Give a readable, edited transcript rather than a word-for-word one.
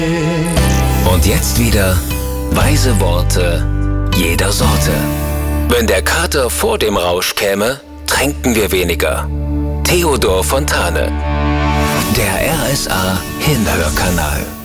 Und jetzt wieder weise Worte jeder Sorte. Wenn der Kater vor dem Rausch käme, tränken wir weniger. Theodor Fontane. Der RSA Hinhörkanal.